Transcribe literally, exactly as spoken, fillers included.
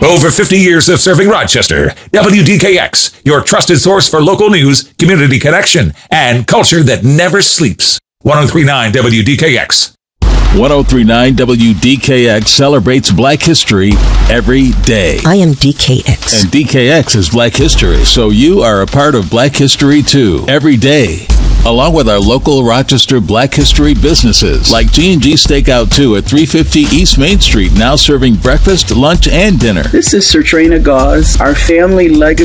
Over fifty years of serving Rochester. W D K X, your trusted source for local news, community connection, and culture that never sleeps. ten thirty-nine W D K X. ten thirty-nine W D K X celebrates Black History every day. I am D K X. And D K X is Black History, so you are a part of Black History too, every day. Along with our local Rochester Black History businesses, like G and G Steakout two at three fifty East Main Street, now serving breakfast, lunch, and dinner. This is Sertrina Gauze. Our family legacy